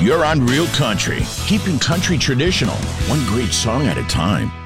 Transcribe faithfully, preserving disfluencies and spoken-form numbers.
You're on Real Country, keeping country traditional, one great song at a time.